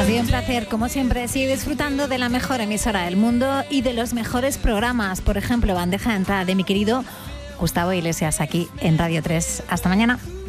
Ha sido un placer, como siempre. Sigue disfrutando de la mejor emisora del mundo y de los mejores programas. Por ejemplo, Bandeja de Entrada de mi querido Gustavo Iglesias aquí en Radio 3. Hasta mañana.